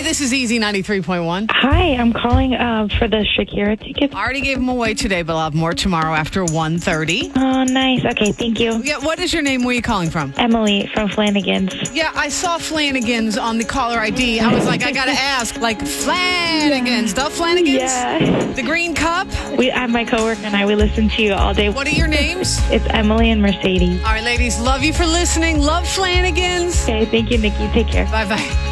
this is Easy 93.1. Hi, I'm calling for the Shakira tickets. Already gave them away today, but I'll have more tomorrow after 1:30. Oh, nice. Okay, thank you. Yeah, what is your name? Where are you calling from? Emily from Flanagan's. Yeah, I saw Flanagan's on the caller ID. I was like, I gotta ask, like Flanagan's, the Flanagan's? Yeah. The green cup? I'm my coworker and we listen to you all day. What are your names? It's Emily and Mercedes. All right, ladies, love you for listening. Love Flanagan's. Okay, thank you, Nikki. Take care. Bye-bye.